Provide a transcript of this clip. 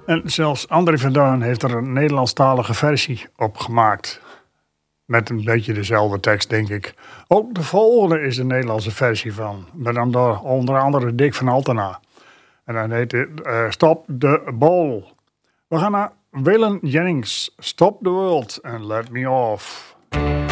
En zelfs André van Duin heeft er een Nederlandstalige versie op gemaakt. Met een beetje dezelfde tekst, denk ik. Ook de volgende is een Nederlandse versie van. Maar dan door onder andere Dick van Altena. En dan heet het Stop the Ball. We gaan naar Waylon Jennings. Stop the World and Let Me Off.